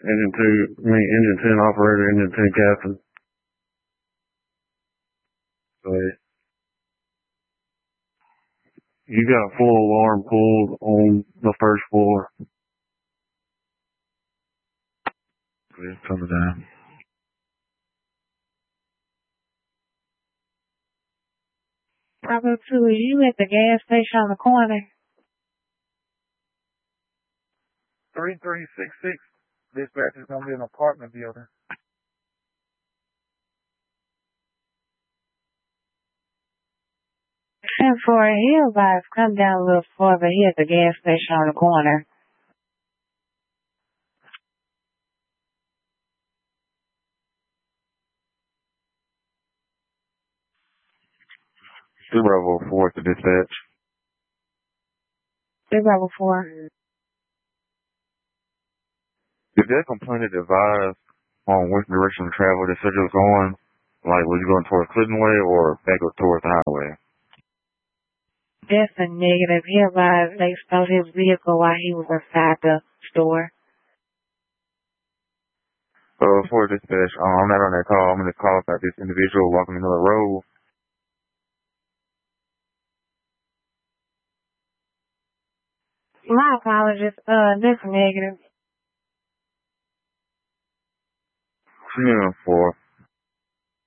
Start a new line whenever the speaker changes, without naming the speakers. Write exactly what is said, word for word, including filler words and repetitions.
engine two, I mean, engine ten operator, engine ten captain. So you got full alarm pulled on the first floor.
Please come down.
Bravo two, is you at the gas station on the corner?
three three six six. Dispatch is going to be an apartment building.
ten four, he advised come down a little further. He at the gas station on the corner.
Two Bravo four to dispatch.
Three Bravo four.
If that complainant advised on which direction to travel the subject was going, like was you going towards Clinton Way or back up towards the highway?
That's a negative. He advised they stole his vehicle while he was inside the store.
Uh, for dispatch, um, I'm not on that call. I'm going to call about this individual walking another road.
My apologies. Uh, that's negative.
Three and four.